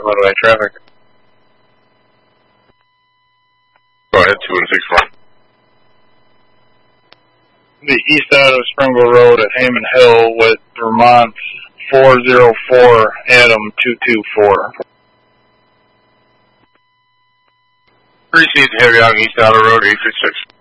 runway traffic. Go ahead, 2164. The east out of Springville Road at Hammond Hill with Vermont 404 Adam 224. Receive heavy on east out of road 836.